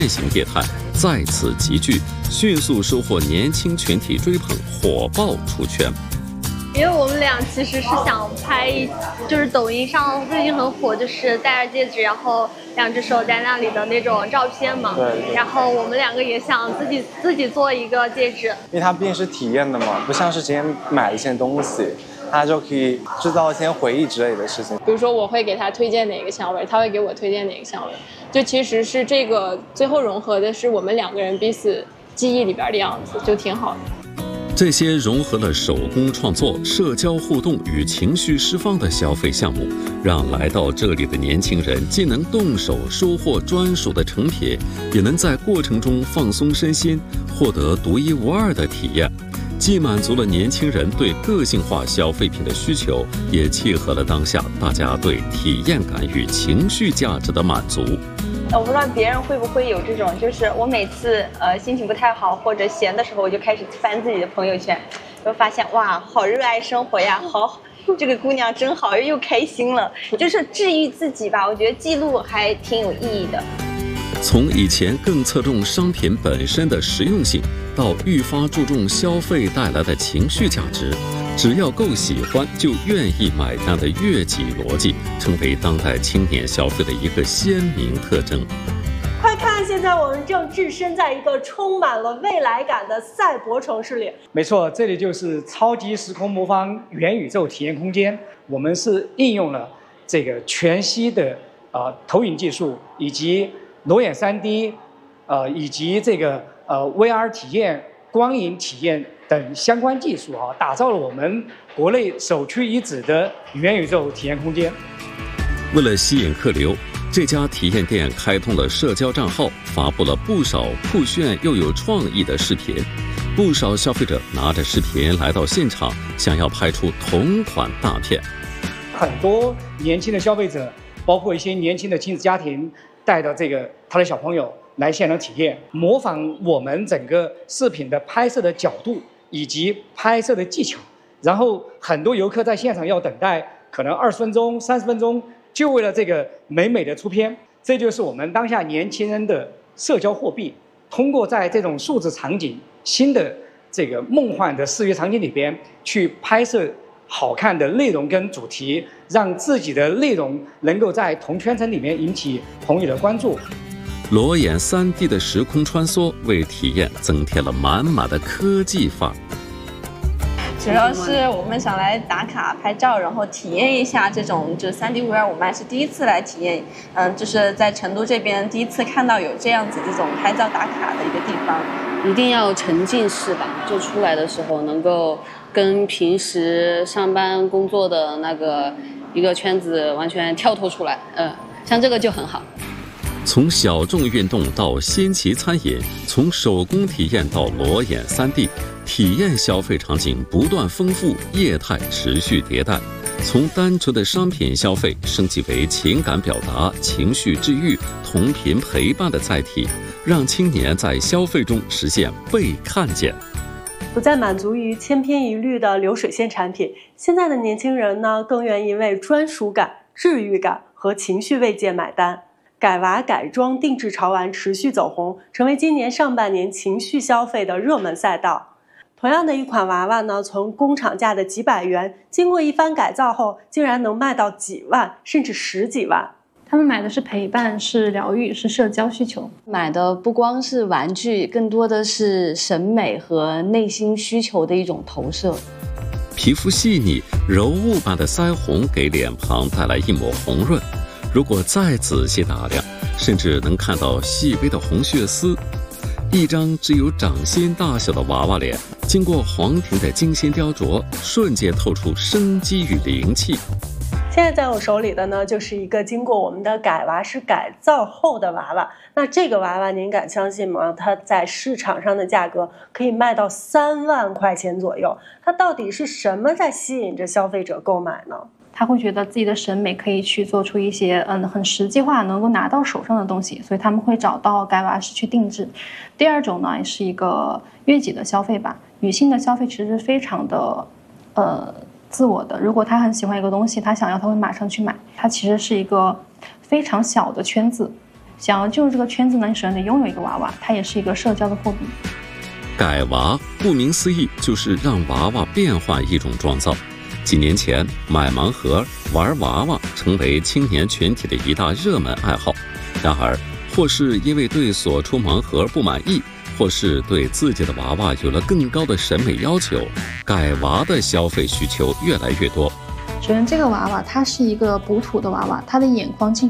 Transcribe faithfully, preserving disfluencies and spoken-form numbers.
型业态再次集聚，迅速收获年轻群体追捧，火爆出圈。 因为我们俩其实是想拍一，就是抖音上最近很火，就是戴着戒指，然后两只手在那里的那种照片嘛。 对对。 然后我们两个也想自己自己做一个戒指， 因为它毕竟是体验的嘛，不像是之前买一些东西，它就可以制造一些回忆之类的事情。 比如说我会给他推荐哪个香味，他会给我推荐哪个香味，就其实是这个最后融合的是我们两个人彼此记忆里边的样子，就挺好的。 这些融合了手工创作、社交互动与情绪释放的消费项目，让来到这里的年轻人既能动手收获专属的成品，也能在过程中放松身心，获得独一无二的体验。既满足了年轻人对个性化消费品的需求，也契合了当下大家对体验感与情绪价值的满足。 我不知道别人会不会有这种，就是我每次呃心情不太好或者闲的时候，我就开始翻自己的朋友圈，就发现哇，好热爱生活呀，好，这个姑娘真好，又开心了，就是治愈自己吧。我觉得记录还挺有意义的。 从以前更侧重商品本身的实用性，到愈发注重消费带来的情绪价值，只要够喜欢就愿意买单的悦己逻辑，成为当代青年消费的一个鲜明特征。 快看，现在我们正置身在一个充满了未来感的赛博城市里。 没错，这里就是超级时空魔方元宇宙体验空间。我们是应用了这个全息的呃投影技术，以及裸眼 三 D， 呃以及这个呃 V R 体验、光影体验等相关技术啊，打造了我们国内首屈一指的元宇宙体验空间。 为了吸引客流，这家体验店开通了社交账号，发布了不少酷炫又有创意的视频。不少消费者拿着视频来到现场，想要拍出同款大片。 很多年轻的消费者，包括一些年轻的亲子家庭，带着这个他的小朋友来现场体验，模仿我们整个视频的拍摄的角度以及拍摄的技巧。然后很多游客在现场要等待可能二十分钟、三十分钟，就为了这个美美的出片。这就是我们当下年轻人的社交货币。通过在这种数字场景、新的这个梦幻的视觉场景里边去拍摄好看的内容跟主题，让自己的内容能够在同圈层里面引起朋友的关注。 裸眼 三 D 的时空穿梭为体验增添了满满的科技范儿。 主要是我们想来打卡拍照，然后体验一下这种就是 三 D V R， 我们还是第一次来体验，嗯，就是在成都这边第一次看到有这样子这种拍照打卡的一个地方。 一定要沉浸式吧，就出来的时候能够跟平时上班工作的那个一个圈子完全跳脱出来，呃，像这个就很好。 从小众运动到新奇餐饮，从手工体验到裸眼 三 D， 体验消费场景不断丰富，业态持续迭代。从单纯的商品消费升级为情感表达、情绪治愈、同频陪伴的载体，让青年在消费中实现被看见。 不再满足于千篇一律的流水线产品，现在的年轻人呢，更愿意为专属感、治愈感和情绪慰藉买单。改娃、改装、定制潮玩持续走红，成为今年上半年情绪消费的热门赛道。同样的一款娃娃呢，从工厂价的几百元，经过一番改造后，竟然能卖到几万，甚至十几万。 他们买的是陪伴，是疗愈，是社交需求。 买的不光是玩具，更多的是审美和内心需求的一种投射。 皮肤细腻、柔雾般的腮红给脸庞带来一抹红润，如果再仔细打量，甚至能看到细微的红血丝。一张只有掌心大小的娃娃脸，经过黄庭的精心雕琢，瞬间透出生机与灵气。 现在在我手里的呢，就是一个经过我们的改娃式改造后的娃娃。那这个娃娃您敢相信吗？它在市场上的价格可以卖到三万块钱左右。它到底是什么在吸引着消费者购买呢？ 他会觉得自己的审美可以去做出一些嗯很实际化能够拿到手上的东西，所以他们会找到改娃式去定制。第二种呢，也是一个悦己的消费吧。女性的消费其实是非常的呃自我的，如果她很喜欢一个东西，她想要她会马上去买，它其实是一个非常小的圈子。 想要进入这个圈子呢，你首先得拥有一个娃娃，它也是一个社交的货币。 改娃顾名思义就是让娃娃变化一种创造。几年前，买盲盒、玩娃娃成为青年群体的一大热门爱好。然而，或是因为对所出盲盒不满意，或是对自己的娃娃有了更高的审美要求，改娃的消费需求越来越多。 首先，这个娃娃它是一个补土的娃娃，它的眼眶进